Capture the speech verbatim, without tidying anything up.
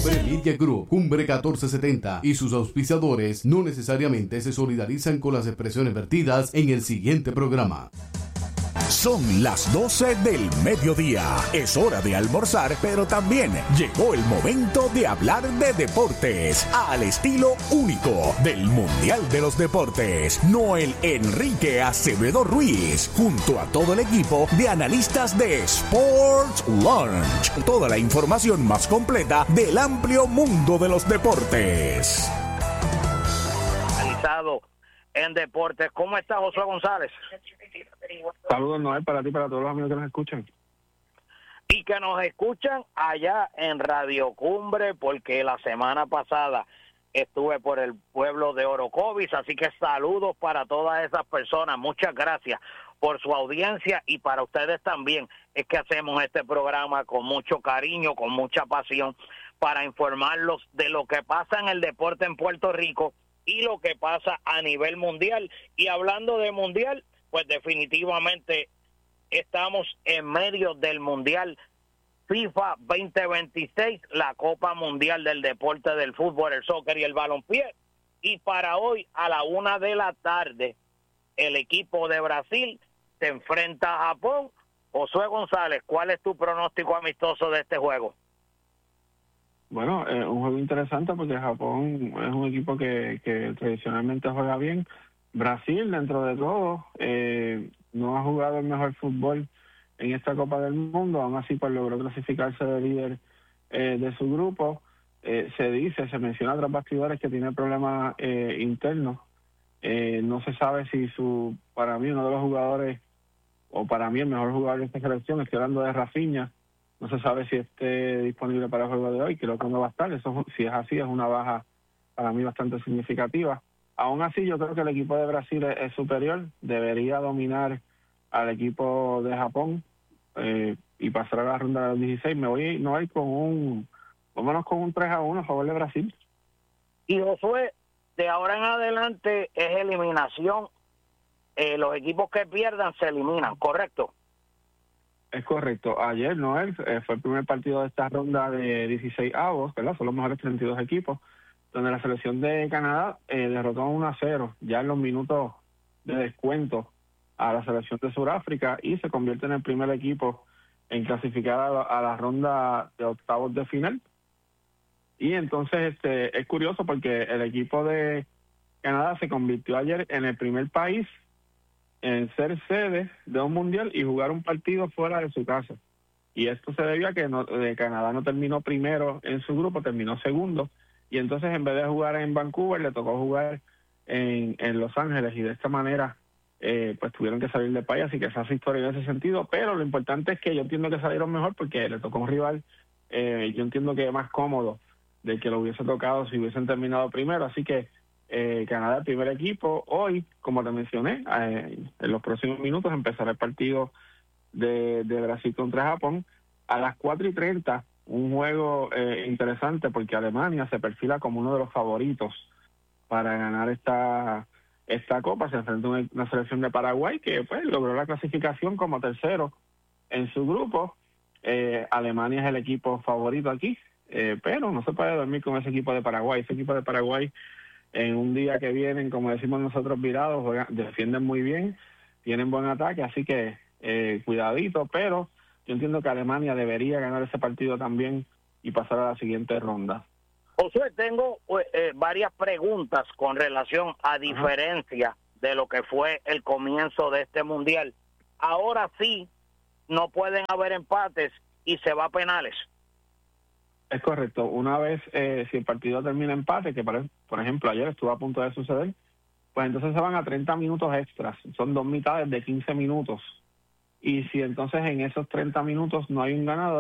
Cumbre Media Group, Cumbre catorce setenta y sus auspiciadores no necesariamente se solidarizan con las expresiones vertidas en el siguiente programa. Son las doce del mediodía. Es hora de almorzar, pero también llegó el momento de hablar de deportes al estilo único del Mundial de los Deportes. Noel Enrique Acevedo Ruiz, junto a todo el equipo de analistas de Sports Lunch. Toda la información más completa del amplio mundo de los deportes. Analizado en deportes. ¿Cómo está Josué González? Saludos, Noel, para ti y para todos los amigos que nos escuchan. Y que nos escuchan allá en Radio Cumbre, porque la semana pasada estuve por el pueblo de Orocovis, así que saludos para todas esas personas. Muchas gracias por su audiencia y para ustedes también. Es que hacemos este programa con mucho cariño, con mucha pasión, para informarlos de lo que pasa en el deporte en Puerto Rico y lo que pasa a nivel mundial. Y hablando de mundial, pues definitivamente estamos en medio del Mundial FIFA veinte veintiséis, la Copa Mundial del Deporte del Fútbol, el Soccer y el Balompié. Y para hoy, a la una de la tarde, el equipo de Brasil se enfrenta a Japón. Josué González, ¿cuál es tu pronóstico amistoso de este juego? Bueno, eh, un juego interesante porque Japón es un equipo que, que tradicionalmente juega bien. Brasil, dentro de todo, eh, no ha jugado el mejor fútbol en esta Copa del Mundo, aún así pues logró clasificarse de líder eh, de su grupo. Eh, se dice, se menciona tras bastidores que tiene problemas eh, internos. Eh, no se sabe si su, para mí uno de los jugadores, o para mí el mejor jugador de esta selección, estoy hablando de Rafinha, no se sabe si esté disponible para el juego de hoy, creo que no va a estar. Eso, si es así, es una baja para mí bastante significativa. Aún así, yo creo que el equipo de Brasil es, es superior, debería dominar al equipo de Japón eh, y pasar a la ronda de los dieciséis. Me voy no hay con un, vámonos con un tres a uno a favor de Brasil. Y Josué, de ahora en adelante es eliminación. Eh, los equipos que pierdan se eliminan, ¿correcto? Es correcto. Ayer, Noel, eh, fue el primer partido de esta ronda de dieciséis avos, ¿verdad? Son los mejores treinta y dos equipos, donde la selección de Canadá eh, derrotó uno a cero ya en los minutos de descuento a la selección de Sudáfrica y se convierte en el primer equipo en clasificar a la, a la ronda de octavos de final. Y entonces este es curioso porque el equipo de Canadá se convirtió ayer en el primer país en ser sede de un mundial y jugar un partido fuera de su casa. Y esto se debió a que no, de Canadá no terminó primero en su grupo, terminó segundo. Y entonces en vez de jugar en Vancouver, le tocó jugar en, en Los Ángeles. Y de esta manera, eh, pues tuvieron que salir del país. Así que esa es historia en ese sentido. Pero lo importante es que yo entiendo que salieron mejor porque le tocó un rival, eh, yo entiendo que es más cómodo del que lo hubiese tocado si hubiesen terminado primero. Así que eh, Canadá, el primer equipo. Hoy, como te mencioné, eh, en los próximos minutos empezará el partido de, de Brasil contra Japón. A las cuatro y treinta, un juego eh, interesante porque Alemania se perfila como uno de los favoritos para ganar esta esta copa. Se enfrenta a una, una selección de Paraguay que pues logró la clasificación como tercero en su grupo. Eh, Alemania es el equipo favorito aquí, eh, pero no se puede dormir con ese equipo de Paraguay. Ese equipo de Paraguay, en un día que vienen, como decimos nosotros, virados, juegan, defienden muy bien, tienen buen ataque, así que eh, cuidadito, pero yo entiendo que Alemania debería ganar ese partido también y pasar a la siguiente ronda. Josué, tengo eh, varias preguntas con relación a diferencia Ajá. de lo que fue el comienzo de este mundial. Ahora sí, no pueden haber empates y se va a penales. Es correcto. Una vez, eh, si el partido termina empate, que por, por ejemplo ayer estuvo a punto de suceder, pues entonces se van a treinta minutos extras. Son dos mitades de quince minutos. Y si entonces en esos treinta minutos no hay un ganador,